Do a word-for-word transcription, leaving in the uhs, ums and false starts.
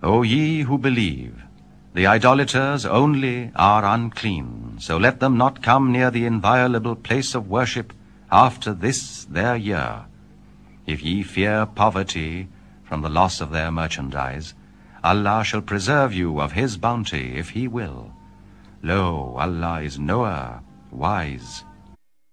O ye who believe, the idolaters only are unclean, so let them not come near the inviolable place of worship after this their year. If ye fear poverty from the loss of their merchandise, Allah shall preserve you of his bounty if he will. Lo, Allah is knower, wise.